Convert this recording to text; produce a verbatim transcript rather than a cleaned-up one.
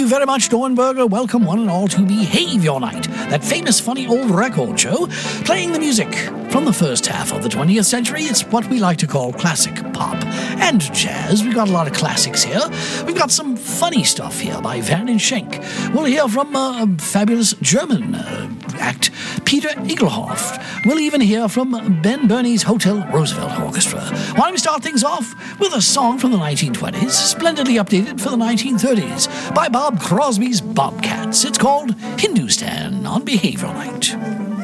very much, Dornberger. Welcome one and all to Behave Your Night, that famous, funny old record show, playing the music from the first half of the twentieth century. It's what we like to call classic pop and jazz. We've got a lot of classics here. We've got some funny stuff here by Vernon Schenk. We'll hear from uh, a fabulous German uh, act, Peter Egelhoff. We'll even hear from Ben Burney's Hotel Roosevelt Orchestra. Why don't we start things off with a song from the nineteen twenties, splendidly updated for the nineteen thirties, by Bob Crosby's Bobcats. It's called Hindustan on Behave Your Night.